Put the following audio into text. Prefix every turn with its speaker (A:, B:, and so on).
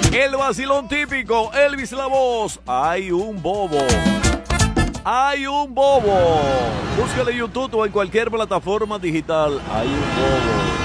A: El vacilón típico, Elvis la voz. Hay un bobo. Hay un bobo. Búscale en YouTube o en cualquier plataforma digital. Hay un bobo.